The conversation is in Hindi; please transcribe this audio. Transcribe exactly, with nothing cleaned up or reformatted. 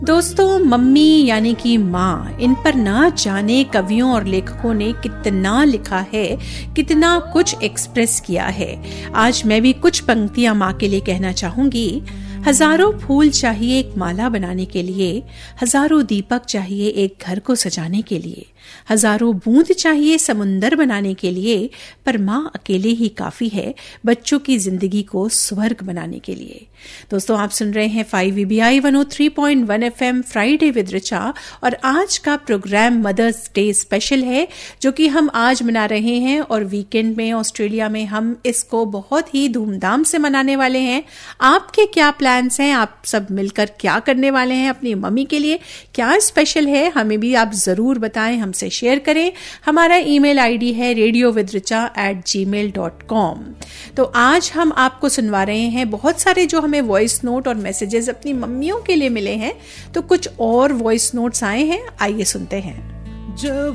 दोस्तों, मम्मी यानी कि माँ, इन पर ना जाने कवियों और लेखकों ने कितना लिखा है, कितना कुछ एक्सप्रेस किया है। आज मैं भी कुछ पंक्तियां माँ के लिए कहना चाहूंगी। हजारों फूल चाहिए एक माला बनाने के लिए, हजारों दीपक चाहिए एक घर को सजाने के लिए, हजारों बूंद चाहिए समुंदर बनाने के लिए, पर माँ अकेले ही काफी है बच्चों की जिंदगी को स्वर्ग बनाने के लिए। दोस्तों, आप सुन रहे हैं five E B I one O three point one F M Friday with Richa, और आज का प्रोग्राम मदर्स डे स्पेशल है, जो कि हम आज मना रहे हैं और वीकेंड में ऑस्ट्रेलिया में हम इसको बहुत ही धूमधाम से मनाने वाले हैं। आपके क्या प्लान्स हैं? आप सब मिलकर क्या करने वाले हैं? अपनी मम्मी के लिए क्या स्पेशल है? हमें भी आप जरूर बताएं, हमसे शेयर करें। हमारा ईमेल आईडी है radio with Richa eight ji mail dot com. तो आज हम आपको सुनवा रहे हैं बहुत सारे जो हमें वॉइस नोट और मैसेजेस अपनी मम्मियों के लिए मिले हैं, तो कुछ और वॉइस नोट्स आए हैं, आइए सुनते हैं।